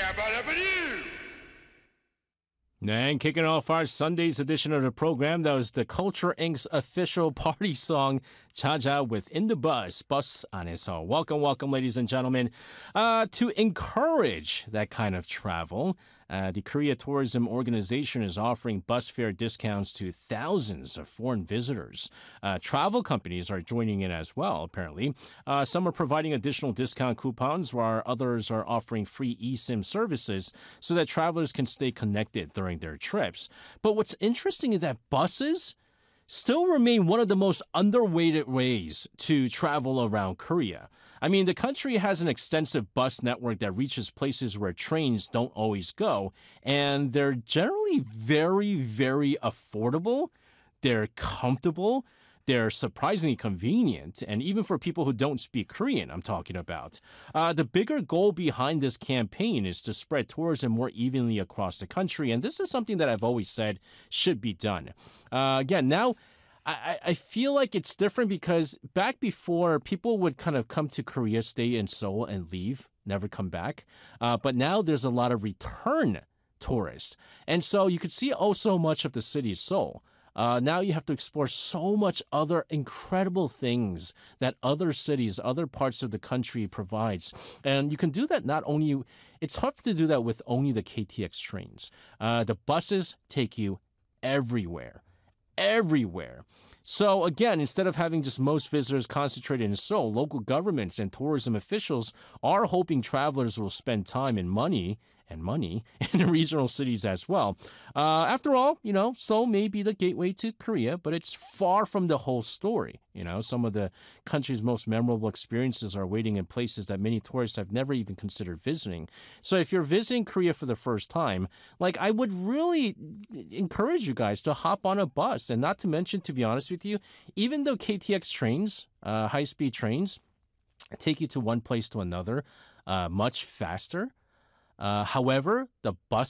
And kicking off our Sunday's edition of the program, that was the Culture Inc.'s official party song, Jaja with In the Bus 안에서. Welcome, welcome, ladies and gentlemen. To encourage that kind of travel, the Korea Tourism Organization is offering bus fare discounts to thousands of foreign visitors. Travel companies are joining in as well, apparently. Some are providing additional discount coupons, while others are offering free eSIM services so that travelers can stay connected during their trips. But what's interesting is that buses still remain one of the most underrated ways to travel around Korea. I mean, the country has an extensive bus network that reaches places where trains don't always go, and they're generally very, very affordable. They're comfortable. They're surprisingly convenient, and even for people who don't speak Korean, I'm talking about. The bigger goal behind this campaign is to spread tourism more evenly across the country, and this is something that I've always said should be done. Again, now I feel like it's different because back before, people would kind of come to Korea, stay in Seoul, and leave, never come back. But now there's a lot of return tourists. And so you could see oh so much of the city, Seoul. Now you have to explore so much other incredible things that other cities, other parts of the country provides. And you can do that not only, it's hard to do that with only the KTX trains. The buses take you everywhere. Everywhere. So again, instead of having just most visitors concentrated in Seoul, local governments and tourism officials are hoping travelers will spend time and money in regional cities as well. After all, Seoul may be the gateway to Korea, but it's far from the whole story. Some of the country's most memorable experiences are waiting in places that many tourists have never even considered visiting. So if you're visiting Korea for the first time, I would really encourage you guys to hop on a bus. And not to mention, to be honest with you, even though KTX trains, high-speed trains, take you to one place to another much faster, however, the bus